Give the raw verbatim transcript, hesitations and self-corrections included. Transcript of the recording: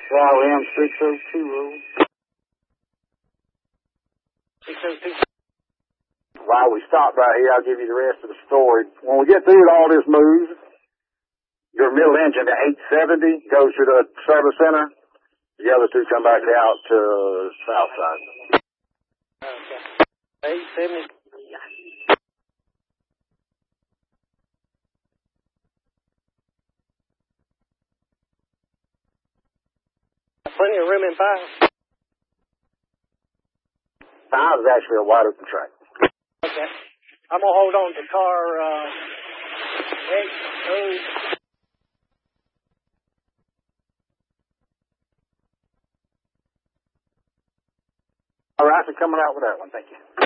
Y M six oh two oh. six oh two. While we stop right here, I'll give you the rest of the story. When we get through with all this move, your middle engine to eight seventy goes to the service center. The other two come back out to south side. Okay. eight seventy. Plenty of room in five. Five is actually a wide open track. Okay. I'm gonna hold on to car uh X O. All right, for coming out with that one. Thank you.